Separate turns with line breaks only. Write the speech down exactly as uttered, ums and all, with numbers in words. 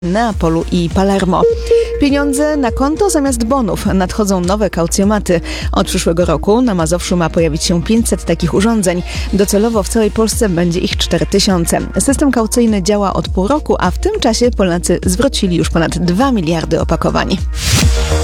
Neapolu i Palermo. Pieniądze na konto zamiast bonów. Nadchodzą nowe kaucjomaty. Od przyszłego roku na Mazowszu ma pojawić się pięćset takich urządzeń. Docelowo w całej Polsce będzie ich cztery tysiące. System kaucyjny działa od pół roku, a w tym czasie Polacy zwrócili już ponad dwa miliardy opakowań.